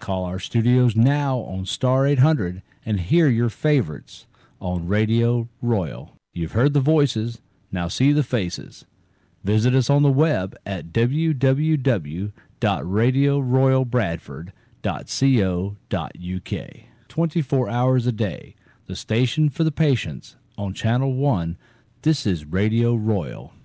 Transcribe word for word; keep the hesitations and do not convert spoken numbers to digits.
Call our studios now on star eight hundred and hear your favorites on Radio Royal. You've heard the voices, now see the faces. Visit us on the web at w w w dot radio royal bradford dot co dot u k. twenty-four hours a day, the station for the patients on Channel one. This is Radio Royal.